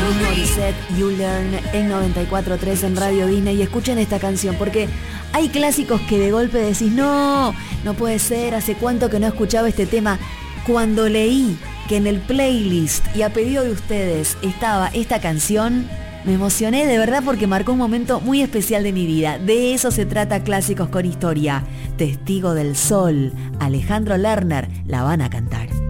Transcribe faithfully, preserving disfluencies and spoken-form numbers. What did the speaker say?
Morissette, You Learn en noventa y cuatro punto tres en Radio Disney. Y escuchen esta canción porque hay clásicos que de golpe decís, no, no puede ser, hace cuánto que no escuchaba este tema. Cuando leí que en el playlist y a pedido de ustedes estaba esta canción, me emocioné de verdad porque marcó un momento muy especial de mi vida. De eso se trata Clásicos con Historia. Testigo del Sol, Alejandro Lerner la van a cantar.